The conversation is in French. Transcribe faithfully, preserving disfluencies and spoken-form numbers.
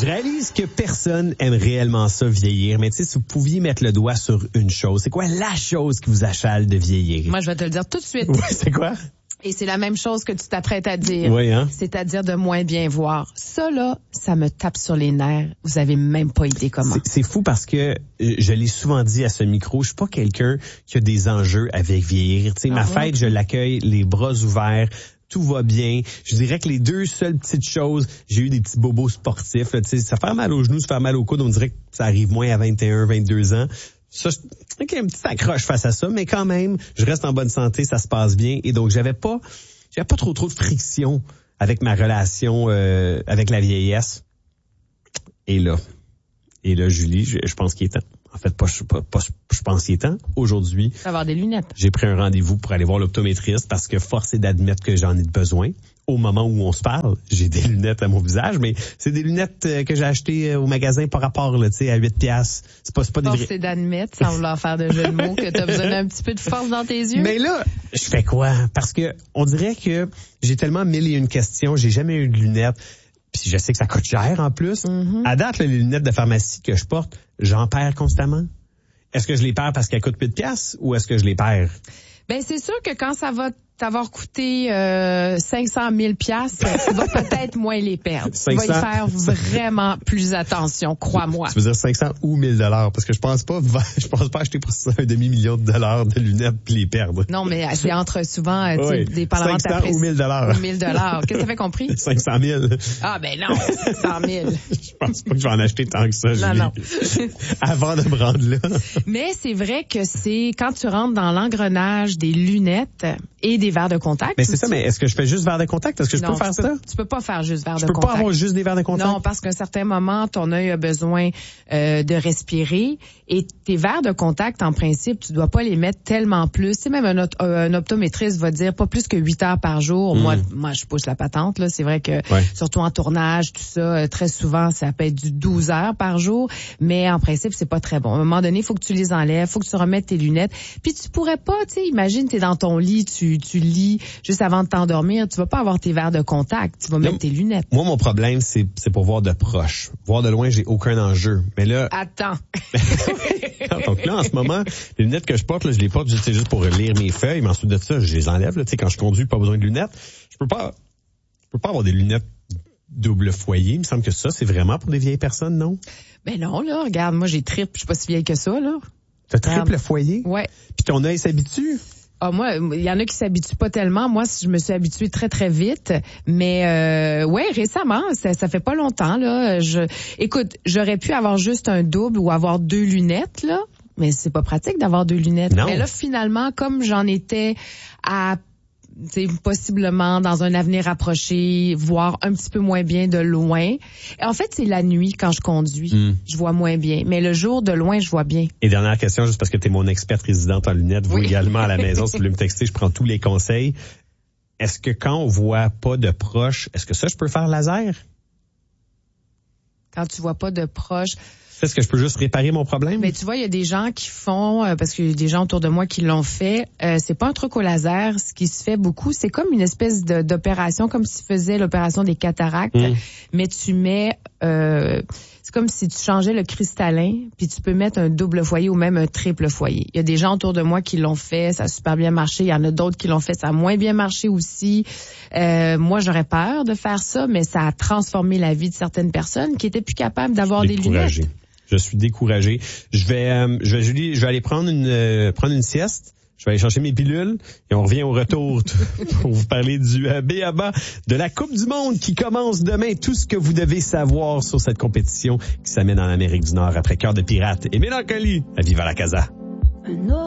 réalise que personne aime réellement ça, vieillir. Mais tu sais, si vous pouviez mettre le doigt sur une chose, c'est quoi la chose qui vous achale de vieillir? Moi, je vais te le dire tout de suite. Oui, c'est quoi? Et c'est la même chose que tu t'apprêtes à dire. Oui, hein? C'est-à-dire de moins bien voir. Ça, là, ça me tape sur les nerfs. Vous avez même pas idée comment. C'est, c'est fou parce que, euh, je l'ai souvent dit à ce micro, je suis pas quelqu'un qui a des enjeux avec vieillir. Tu sais, ma fête, je l'accueille les bras ouverts. Tout va bien. Je dirais que les deux seules petites choses, j'ai eu des petits bobos sportifs. Là, tu sais, ça fait mal aux genoux, ça fait mal aux coudes. On dirait que ça arrive moins à vingt et un, vingt-deux ans. Ça, je okay, une petite accroche face à ça, mais quand même, je reste en bonne santé, ça se passe bien. Et donc, j'avais pas, j'avais pas trop trop de friction avec ma relation euh, avec la vieillesse. Et là, et là, Julie, je, je pense qu'il est temps. En fait, pas, pas, pas, je pense qu'il est temps. Aujourd'hui, avoir des lunettes. J'ai pris un rendez-vous pour aller voir l'optométriste parce que force est d'admettre que j'en ai besoin. Au moment où on se parle, j'ai des lunettes à mon visage, mais c'est des lunettes que j'ai achetées au magasin par rapport, là, tu sais, à huit piastres. C'est pas, c'est pas des vrais. Force est d'admettre, sans vouloir faire de jeu de mots, que t'as besoin d'un petit peu de force dans tes yeux. Mais là, je fais quoi? Parce que on dirait que j'ai tellement mille et une questions, j'ai jamais eu de lunettes. Puis je sais que ça coûte cher en plus. Mm-hmm. À date, là, les lunettes de pharmacie que je porte, j'en perds constamment. Est-ce que je les perds parce qu'elles coûtent huit piastres ou est-ce que je les perds? Ben c'est sûr que quand ça va t'avoir coûté euh, cinq cent mille piastres, tu vas peut-être moins les perdre. cinq cents Tu vas y faire vraiment plus attention, crois-moi. Tu veux dire cinq cents ou mille dollars? Parce que je pense pas, je pense pas acheter pour ça un demi-million de dollars de lunettes puis les perdre. Non, mais c'est entre souvent, euh, oui. des parlements cinq cents ou mille dollars. Ou mille dollars. Qu'est-ce que t'avais compris? cinq cent mille. Ah, ben non, cinq cent mille. Je pense pas que je vais en acheter tant que ça, Julie. Non, non. Avant de me rendre là. Mais c'est vrai que c'est quand tu rentres dans l'engrenage des lunettes et des verres de contact. Mais c'est ça, mais est-ce que je fais juste verre de contact? Est-ce que je non, peux faire tu ça? Peux, tu peux pas faire juste verre je de peux contact. Je peux pas avoir juste des verres de contact? Non, parce qu'à un certain moment, ton œil a besoin euh, de respirer. Et tes verres de contact, en principe, tu dois pas les mettre tellement plus. Tu sais, même un, op- un optométriste va dire pas plus que huit heures par jour. Mm. Moi, moi, je pousse la patente, là. C'est vrai que, ouais. surtout en tournage, tout ça, très souvent, ça peut être du douze heures par jour. Mais en principe, c'est pas très bon. À un moment donné, il faut que tu les enlèves, faut que tu remettes tes lunettes. Puis tu pourrais pas, tu sais, imagine, t'es dans ton lit, tu, tu lis juste avant de t'endormir, tu vas pas avoir tes verres de contact, tu vas mettre non, tes lunettes. Moi, mon problème, c'est, c'est pour voir de proche. Voir de loin, j'ai aucun enjeu. Mais là... Attends. Donc là, en ce moment, les lunettes que je porte, là, je les porte juste, juste pour lire mes feuilles, mais ensuite de ça, je les enlève. Là, tu sais, quand je conduis, pas besoin de lunettes. Je peux pas, je peux pas avoir des lunettes double foyer. Il me semble que ça, c'est vraiment pour des vieilles personnes, non? Ben non, là, regarde, moi, j'ai triple, je suis pas si vieille que ça, là. T'as triple foyer? Ouais. Puis ton œil s'habitue? Ah, moi, il y en a qui s'habituent pas tellement. Moi, je me suis habituée très, très vite. Mais, euh, ouais, récemment, ça, ça fait pas longtemps, là. Je, écoute, j'aurais pu avoir juste un double ou avoir deux lunettes, là. Mais c'est pas pratique d'avoir deux lunettes. Non. Mais là, finalement, comme j'en étais à, tu sais, possiblement dans un avenir rapproché, voir un petit peu moins bien de loin. Et en fait, c'est la nuit quand je conduis. Mm. Je vois moins bien. Mais le jour, de loin, je vois bien. Et dernière question, juste parce que t'es mon experte résidente en lunettes, vous oui. également à la maison, si vous voulez me texter, je prends tous les conseils. Est-ce que quand on voit pas de proche, est-ce que ça, je peux faire laser? Quand tu vois pas de proche... Est-ce que je peux juste réparer mon problème? Mais tu vois, il y a des gens qui font, euh, parce qu'il y a des gens autour de moi qui l'ont fait, euh, c'est pas un truc au laser. Ce qui se fait beaucoup, c'est comme une espèce de, d'opération, comme si tu faisais l'opération des cataractes, mmh. mais tu mets... Euh, c'est comme si tu changeais le cristallin, puis tu peux mettre un double foyer ou même un triple foyer. Il y a des gens autour de moi qui l'ont fait, ça a super bien marché. Il y en a d'autres qui l'ont fait, ça a moins bien marché aussi. Euh, moi, j'aurais peur de faire ça, mais ça a transformé la vie de certaines personnes qui étaient plus capables d'avoir des lunettes. Je suis découragé. Je vais, euh, je vais, Julie, je vais aller prendre une, euh, prendre une sieste. Je vais aller chercher mes pilules et on revient au retour pour vous parler du euh, B A B A de la Coupe du Monde qui commence demain. Tout ce que vous devez savoir sur cette compétition qui s'amène en Amérique du Nord après Cœur de pirate et Mélancolie à Viva la Casa.